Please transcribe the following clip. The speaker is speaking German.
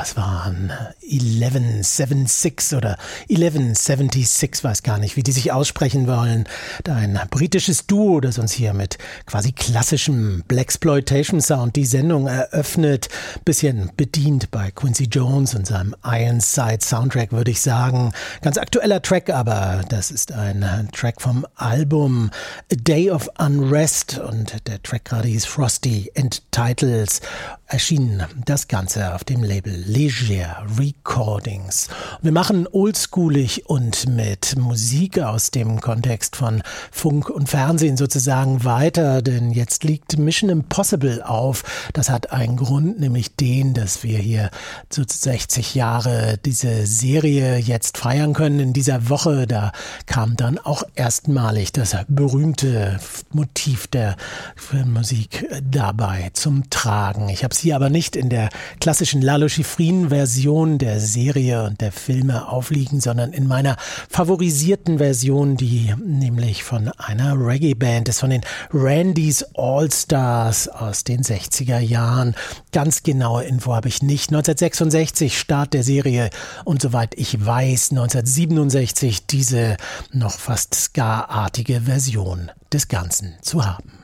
Das waren 1176 oder 1176, weiß gar nicht, wie die sich aussprechen wollen. Ein britisches Duo, das uns hier mit quasi klassischem Blaxploitation-Sound die Sendung eröffnet. Bisschen bedient bei Quincy Jones und seinem Ironside-Soundtrack, würde ich sagen. Ganz aktueller Track, aber das ist ein Track vom Album A Day of Unrest und der Track gerade hieß Frosty Entitles. Erschienen das Ganze auf dem Label Leger Recordings. Wir machen oldschoolig und mit Musik aus dem Kontext von Funk und Fernsehen sozusagen weiter, denn jetzt liegt Mission Impossible auf. Das hat einen Grund, nämlich den, dass wir hier so 60 Jahre diese Serie jetzt feiern können. In dieser Woche, da kam dann auch erstmalig das berühmte Motiv der Filmmusik dabei zum Tragen. Ich habe es hier aber nicht in der klassischen Lalo Schifrin-Version der Serie und der Filme aufliegen, sondern in meiner favorisierten Version, die nämlich von einer Reggae-Band ist, von den Randys All-Stars aus den 60er Jahren. Ganz genaue Info habe ich nicht. 1966 Start der Serie und soweit ich weiß, 1967 diese noch fast Ska-artige Version des Ganzen zu haben.